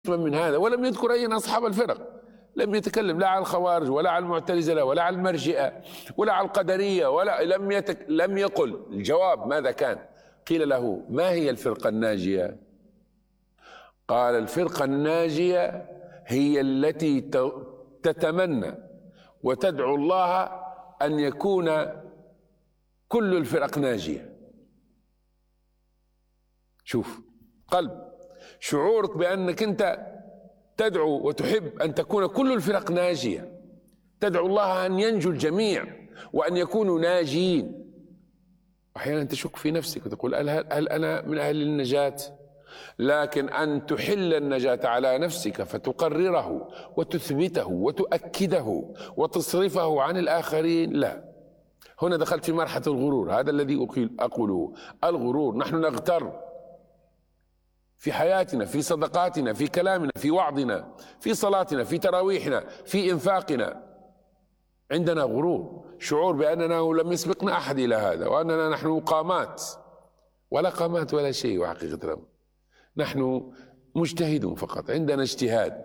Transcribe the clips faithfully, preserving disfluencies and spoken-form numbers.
من هذا، ولم يذكر أي أصحاب الفرق. لم يتكلم لا على الخوارج ولا على المعتزلة ولا على المرجئة ولا على القدرية، ولا لم يتك لم يقل. الجواب ماذا كان؟ قيل له: ما هي الفرقة الناجية؟ قال: الفرقة الناجية هي التي تتمنى وتدعو الله أن يكون كل الفرق ناجية. شوف قلب، شعورك بأنك أنت تدعو وتحب أن تكون كل الفرق ناجية، تدعو الله أن ينجو الجميع وأن يكونوا ناجين. أحيانا تشك في نفسك وتقول: هل, هل أنا من أهل النجاة؟ لكن أن تحل النجاة على نفسك فتقرره وتثبته وتؤكده وتصرفه عن الآخرين، لا. هنا دخلت في مرحلة الغرور. هذا الذي أقوله، الغرور. نحن نغتر في حياتنا، في صدقاتنا، في كلامنا، في وعظنا، في صلاتنا، في تراويحنا، في إنفاقنا. عندنا غرور، شعور بأننا لم يسبقنا أحد إلى هذا، وأننا نحن قامات. ولا قامات ولا شيء، وحقيقة الأمر نحن مجتهدون فقط، عندنا اجتهاد.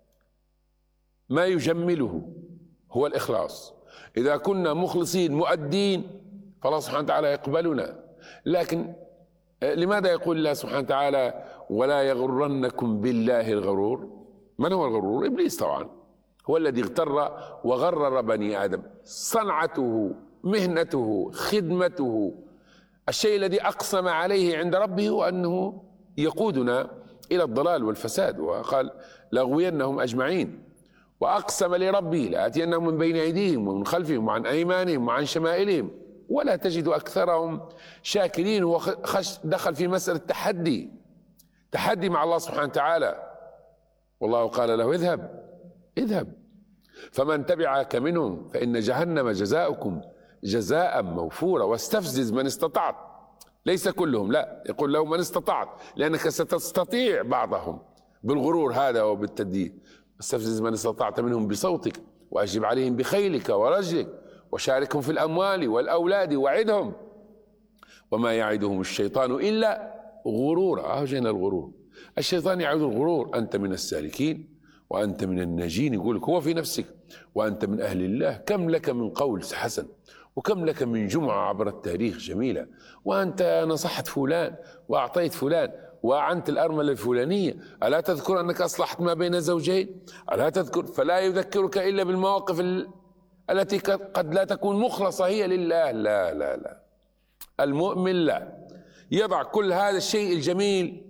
ما يجمله هو الإخلاص. إذا كنا مخلصين مؤدين فالله سبحانه وتعالى يقبلنا. لكن لماذا يقول الله سبحانه وتعالى: ولا يغرنكم بالله الغرور؟ من هو الغرور؟ إبليس طبعا، هو الذي اغتر وغرر بني آدم. صنعته، مهنته، خدمته، الشيء الذي أقسم عليه عند ربه وأنه يقودنا إلى الضلال والفساد، وقال: لأغوينهم أجمعين. وأقسم لربه: لآتينهم من بين أيديهم ومن خلفهم وعن أيمانهم وعن شمائلهم ولا تجد أكثرهم شاكرين. هو دخل في مسألة تحدي، تحدي مع الله سبحانه وتعالى. والله قال له: اذهب اذهب فمن تبعك منهم فإن جهنم جزاؤكم جزاء موفورا واستفزز من استطعت. ليس كلهم، لا، يقول له من استطعت، لأنك ستستطيع بعضهم بالغرور هذا وبالتدليل. استفزز من استطعت منهم بصوتك وأجب عليهم بخيلك ورجلك وشاركهم في الأموال والأولاد وعدهم وما يعدهم الشيطان إلا غرورا. أهو جينا الغرور. الشيطان يعد الغرور: أنت من السالكين وأنت من الناجين. يقول لك هو في نفسك: وأنت من أهل الله. كم لك من قول حسن، وكم لك من جمعة عبر التاريخ جميلة، وأنت نصحت فلان وأعطيت فلان وأعنت الأرملة الفلانية. ألا تذكر أنك أصلحت ما بين زوجين؟ ألا تذكر؟ فلا يذكرك إلا بالمواقف التي قد لا تكون مخلصة هي لله. لا لا لا، المؤمن لا، يضع كل هذا الشيء الجميل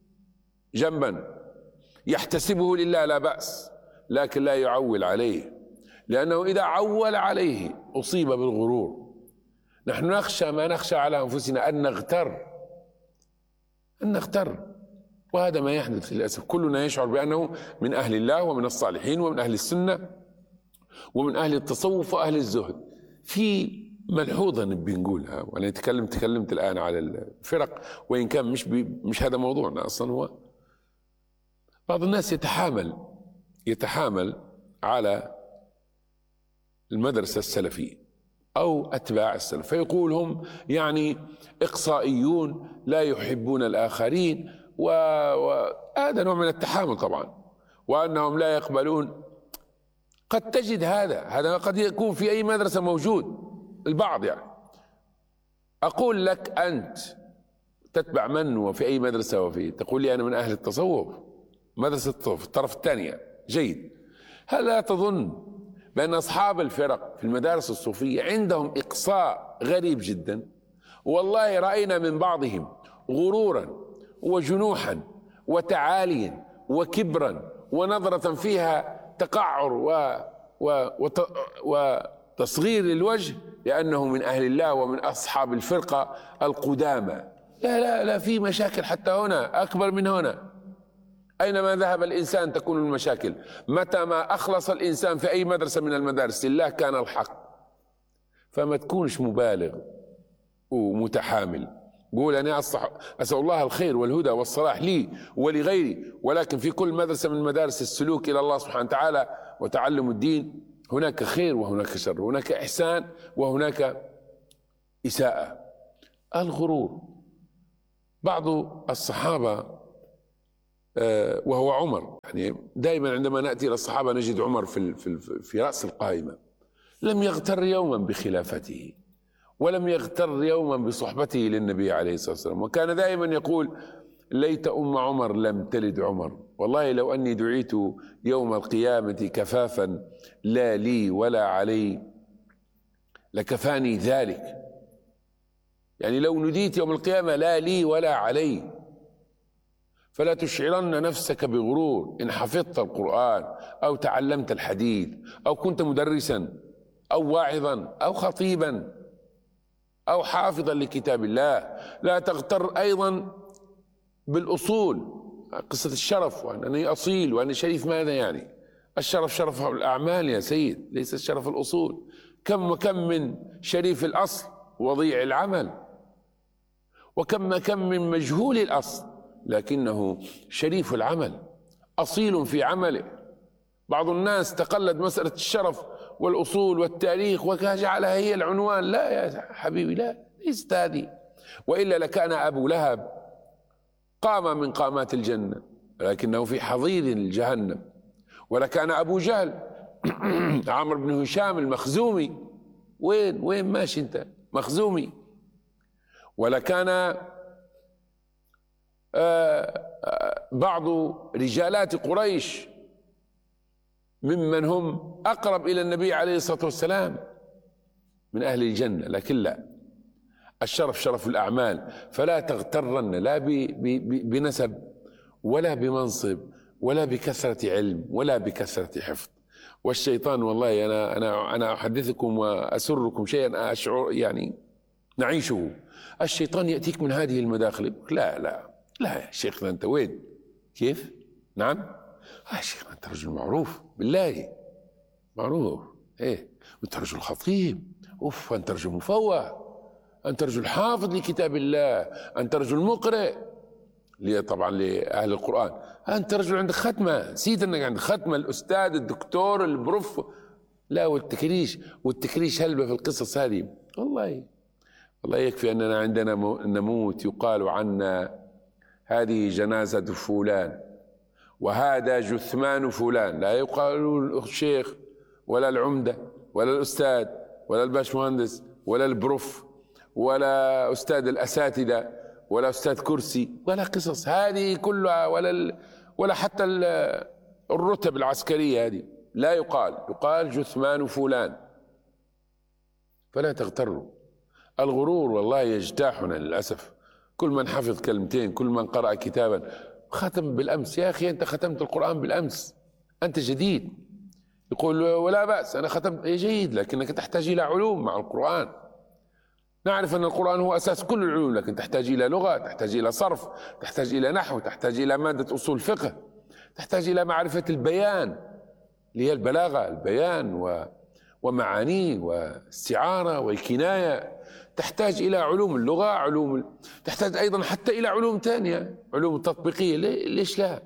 جنبا، يحتسبه لله لا بأس، لكن لا يعول عليه، لأنه إذا عول عليه أصيب بالغرور. نحن نخشى ما نخشى على أنفسنا، أن نغتر، أن نغتر. وهذا ما يحدث للأسف. كلنا يشعر بأنه من أهل الله ومن الصالحين ومن أهل السنة ومن أهل التصوف وأهل الزهد. في ملحوظة نبي نقولها، وأنا أتكلم تكلمت الآن على الفرق، وإن كان مش مش هذا موضوعنا أصلا. هو بعض الناس يتحامل يتحامل على المدرسة السلفية أو أتباع السلف، فيقول هم يعني إقصائيون لا يحبون الآخرين، وهذا نوع من التحامل طبعا، وأنهم لا يقبلون. قد تجد هذا هذا قد يكون في أي مدرسة موجود البعض. يعني أقول لك أنت تتبع من وفي أي مدرسة وفي، تقول لي أنا من أهل التصوف، مدرسة التصوف الطرف الثانية، جيد. هل لا تظن بأن أصحاب الفرق في المدارس الصوفية عندهم إقصاء غريب جدا؟ والله رأينا من بعضهم غرورا وجنوحا وتعاليا وكبرا ونظرة فيها تقعر و و وتصغير الوجه، لأنه من أهل الله ومن أصحاب الفرقة القدامى. لا لا لا، في مشاكل حتى هنا أكبر من هنا. أينما ذهب الإنسان تكون المشاكل. متى ما أخلص الإنسان في أي مدرسة من المدارس لله كان الحق. فما تكونش مبالغ ومتحامل. قول أنا أسأل الله الخير والهدى والصلاح لي ولغيري، ولكن في كل مدرسة من مدارس السلوك إلى الله سبحانه وتعالى وتعلم الدين هناك خير وهناك شر، هناك إحسان وهناك إساءة. الغرور. بعض الصحابة وهو عمر. يعني دائما عندما نأتي إلى الصحابة نجد عمر في في في رأس القائمة. لم يغتر يوما بخلافته، ولم يغتر يوما بصحبته للنبي عليه الصلاة والسلام، وكان دائما يقول: ليت أم عمر لم تلد عمر، والله لو أني دعيت يوم القيامة كفافا لا لي ولا علي لكفاني ذلك. يعني لو نديت يوم القيامة لا لي ولا علي. فلا تشعرن نفسك بغرور إن حفظت القرآن أو تعلمت الحديث أو كنت مدرسا أو واعظا أو خطيبا أو حافظا لكتاب الله. لا تغتر أيضا بالأصول، قصة الشرف وأنني أصيل وأني شريف. ماذا يعني؟ الشرف شرف الأعمال يا سيد، ليس الشرف الأصول. كم وكم من شريف الأصل وضيع العمل، وكم كم من مجهول الأصل لكنه شريف العمل أصيل في عمله. بعض الناس تقلد مسألة الشرف والأصول والتاريخ وجعلها هي العنوان. لا يا حبيبي، لا، ليست هذه. وإلا لكان أبو لهب قام من قامات الجنة لكنه في حضيض جهنم، ولكان أبو جهل عمرو بن هشام المخزومي وين وين ماشي أنت مخزومي، ولكان بعض رجالات قريش ممن هم أقرب إلى النبي عليه الصلاة والسلام من أهل الجنة. لكن لا، الشرف شرف الأعمال. فلا تغترن لا بنسب ولا بمنصب ولا بكثرة علم ولا بكثرة حفظ. والشيطان والله أنا أنا أنا أحدثكم وأسركم شيئا أشعر يعني نعيشه. الشيطان يأتيك من هذه المداخل. لا لا لا يا شيخنا أنت وين؟ كيف؟ نعم؟ يا شيخنا أنت رجل معروف بالله، معروف إيه، أنت رجل خطيب، أوف أنت رجل مفوه، أنت رجل حافظ لكتاب الله، أنت رجل مقرئ لي طبعا لأهل القرآن، أنت رجل عندك ختمة، نسيت أنك عندك ختمة، الأستاذ الدكتور البروف. لا، والتكريش والتكريش هلبة في القصص هذه. والله والله يكفي أننا عندنا نموت يقال عنا هذه جنازة فلان وهذا جثمان فلان، لا يقال الشيخ ولا العمدة ولا الأستاذ ولا الباشمهندس ولا البروف ولا أستاذ الأساتذة ولا أستاذ كرسي ولا قصص هذه كلها، ولا ولا حتى الرتب العسكرية هذه لا يقال، يقال جثمان فلان. فلا تغتروا. الغرور والله يجتاحنا للأسف. كل من حفظ كلمتين، كل من قرأ كتابا، ختم بالأمس. يا أخي أنت ختمت القرآن بالأمس، أنت جديد. يقول ولا بأس أنا ختمت، جيد، لكنك تحتاج إلى علوم مع القرآن. نعرف أن القرآن هو أساس كل العلوم، لكن تحتاج إلى لغة، تحتاج إلى صرف، تحتاج إلى نحو، تحتاج إلى مادة أصول فقه، تحتاج إلى معرفة البيان اللي هي البلاغة، البيان و ومعانيه واستعارة والكناية، تحتاج إلى علوم اللغة، علوم، تحتاج أيضا حتى إلى علوم ثانية، علوم التطبيقية. ليش لا؟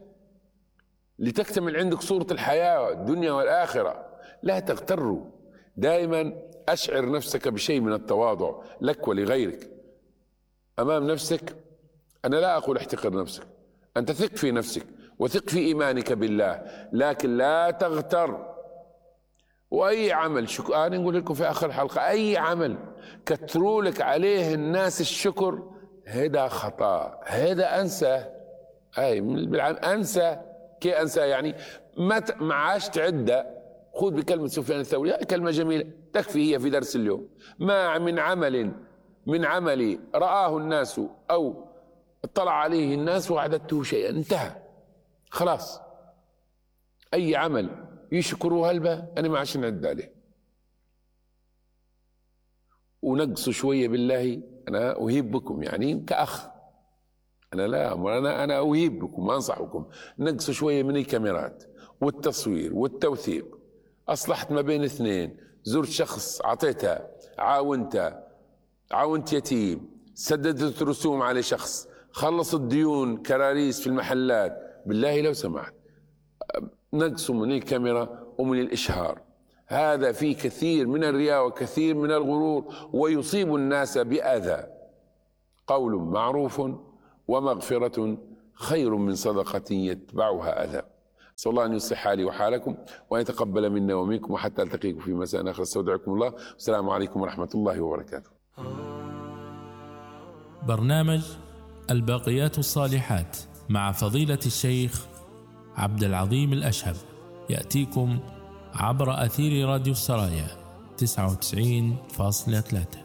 لتكتمل عندك صورة الحياة الدنيا والآخرة. لا تغتروا. دائما أشعر نفسك بشيء من التواضع لك ولغيرك أمام نفسك. أنا لا أقول احتقر نفسك، أنت ثق في نفسك وثق في إيمانك بالله، لكن لا تغتر. وأي عمل شكر، أنا نقول لكم في آخر الحلقة، أي عمل كتروا لك عليه الناس الشكر هذا خطأ، هذا أنسى. أي بالعام أنسى. كي أنسى يعني ما ما عادش تعدى. خذ بكلمة سفيان الثوري، كلمة جميلة تكفي هي في درس اليوم: ما من عمل من عمل رآه الناس أو اطلع عليه الناس وعددته شيئا، انتهى خلاص. أي عمل يشكروا هلبة أنا ما عادش نعد عليه. ونقصوا شوية بالله. أنا أهيب بكم يعني كأخ، أنا لا أنا أنا أهيب بكم وأنصحكم، نقصوا شوية من الكاميرات والتصوير والتوثيق. أصلحت ما بين اثنين، زرت شخص أعطيتها، عاونتها، عاونت يتيم، سددت رسوم على شخص، خلصت ديون كراريس في المحلات، بالله لو سمحت نقصوا من الكاميرا ومن الإشهار. هذا فيه كثير من الرياء وكثير من الغرور، ويصيب الناس بأذى. قول معروف ومغفرة خير من صدقة يتبعها أذى. أسأل الله أن يصلح حالي وحالكم وأن يتقبل منا ومنكم، وحتى ألتقيكم في مساء آخر استودعكم الله، والسلام عليكم ورحمة الله وبركاته. برنامج الباقيات الصالحات مع فضيلة الشيخ عبد العظيم الأشهب يأتيكم عبر أثير راديو السرايا تسعة وتسعين فاصلة ثلاثة.